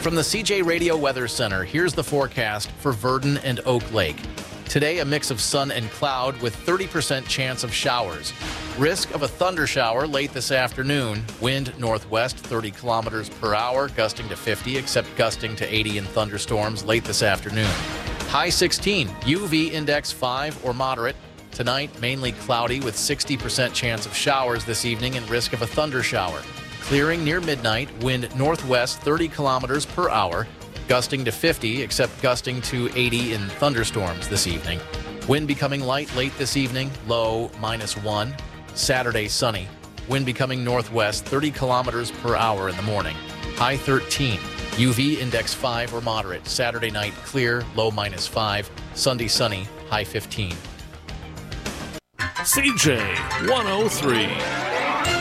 From the CJ Radio Weather Center, here's the forecast for Verdon and Oak Lake. Today, a mix of sun and cloud with 30% chance of showers. Risk of a thunder shower late this afternoon. Wind northwest 30 kilometers per hour, gusting to 50, except gusting to 80 in thunderstorms late this afternoon. High 16, UV index 5 or moderate. Tonight, mainly cloudy with 60% chance of showers this evening and risk of a thunder shower. Clearing near midnight, wind northwest 30 kilometers per hour, gusting to 50, except gusting to 80 in thunderstorms this evening. Wind becoming light late this evening, low -1. Saturday, sunny. Wind becoming northwest 30 kilometers per hour in the morning. High 13. UV index 5 or moderate. Saturday night, clear, low -5. Sunday, sunny, high 15. CJ 103.